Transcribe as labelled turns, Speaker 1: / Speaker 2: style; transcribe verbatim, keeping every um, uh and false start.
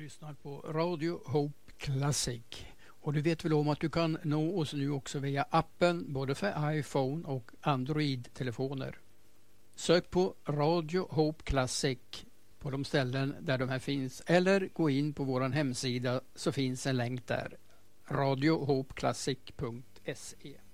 Speaker 1: lyssnar på Radio Hope Classic. Och du vet väl om att du kan nå oss nu också via appen både för iPhone och Android-telefoner. Sök på Radio Hope Classic på de ställen där de här finns eller gå in på vår hemsida så finns en länk där. radio hope classic punkt se